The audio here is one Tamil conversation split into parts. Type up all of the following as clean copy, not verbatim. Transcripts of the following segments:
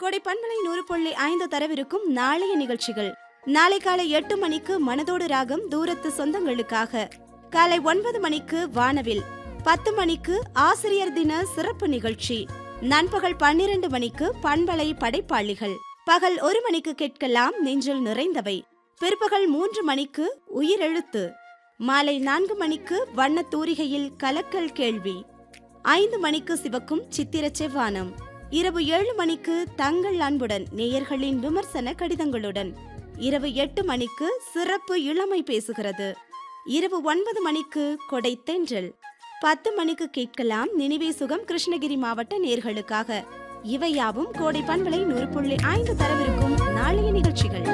கோடை பண்பலை 100.5 தரவிருக்கும் நாளைய நிகழ்ச்சிகள். நாளை காலை 8 மணிக்கு மனதோடு ராகம் தூரத்து சொந்தங்களுக்காக, காலை 9 மணிக்கு வானவில், 10 மணிக்கு ஆசிரியர் தின சிறப்பு நிகழ்ச்சி, நண்பகல் 12 மணிக்கு பண்பலை படைப்பாளிகள், பகல் 1 மணிக்கு கேட்கலாம் நெஞ்சில் நிறைந்தவை, பிற்பகல் 3 மணிக்கு உயிரெழுத்து, மாலை 4 மணிக்கு வண்ண தூரிகையில் கலக்கல் கேள்வி, 5 மணிக்கு சிவக்கும் சித்திர செவ்வானம், இரவு 7 மணிக்கு தங்கள் அன்புடன் நேயர்களின் விமர்சன கடிதங்களுடன், இரவு 8 மணிக்கு சிறப்பு இளமை பேசுகிறது, இரவு 9 மணிக்கு கொடை தென்றல், 10 மணிக்கு கேட்கலாம் நினைவே சுகம் கிருஷ்ணகிரி மாவட்ட நேயர்களுக்காக. இவையாவும் கோடை பண்பலை 100.5 தரவிருக்கும் நாளைய நிகழ்ச்சிகள்.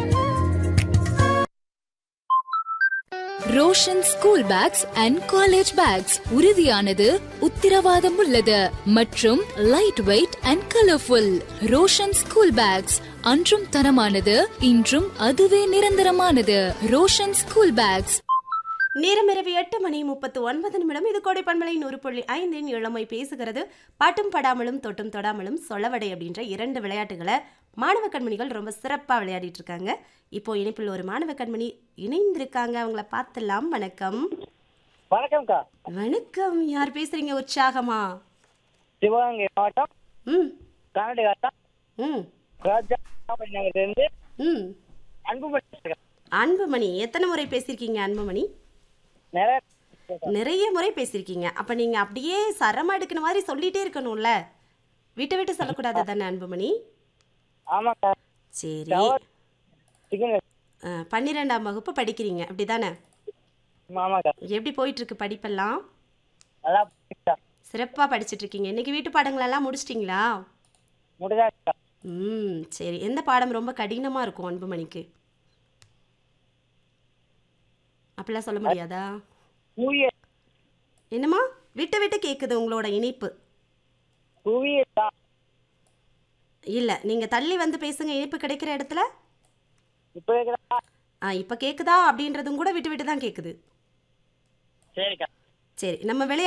Roshan school packs and college bags உறுதியானது, உத்திரவாதம் உள்ளது மற்றும் light weight and colourful. Roshan school packs அன்றும் தரமானது, இன்றும் அதுவே நிரந்தரமானது. Roshan school packs. நேரம் இரவு 8:39. இது கோடை பண்பலை 100.5 இளமை பேசுகிறது. பாட்டும் படாமலும் தொட்டும் தொடாமலும் சொலவடை அப்படின்ற 2 விளையாட்டுகளை மாணவ கண்மணிகள் ரொம்ப சிறப்பாக விளையாடிட்டு இருக்காங்க. இப்போ இணைப்பில் ஒரு மாணவ கண்மணி இணைந்திருக்காங்க, அவங்கள பார்த்துலாம். வணக்கம். வணக்கம்க்கா. வணக்கம். யார் பேசுறீங்க உற்சாகமா? சிவகங்கை மாவட்டம் கர்நாடகா ராஜாநகர்லேருந்து அன்புமணி. அன்புமணி, எத்தனை முறை பேசியிருக்கீங்க அன்புமணி? நிறைய முறை பேசியிருக்கீங்க. அப்போ நீங்கள் அப்படியே சரமா எடுக்கிற மாதிரி சொல்லிட்டே இருக்கணும்ல, விட்டு விட்டு சொல்லக்கூடாது தானே அன்புமணி? ஆமாக்கா. சரி, 12ஆம் வகுப்பு படிக்கிறீங்க அப்படி தானே? ஆமாக்கா. எப்படி போயிட்டு இருக்கு படிப்பெல்லாம்? நல்லா சிறப்பாக படிச்சுட்டு இருக்கீங்க. இன்னைக்கு வீட்டு பாடங்களெல்லாம் முடிச்சிட்டிங்களா? முடிஞ்சாக்கா. சரி, எந்த பாடம் ரொம்ப கடினமாக இருக்கும் அன்புமணிக்கு? அப்படிலாம் சொல்ல முடியாதா? என்னம்மா விட்டு விட்டு கேட்குது உங்களோட இணைப்பு. இல்லை, நீங்கள் தள்ளி வந்து பேசுங்க இணைப்பு கிடைக்கிற இடத்துல. இப்போ கேட்குதா அப்படின்றதும் கூட விட்டு விட்டு தான் கேட்குது. சரிக்கா. சரி, நம்ம விளையாட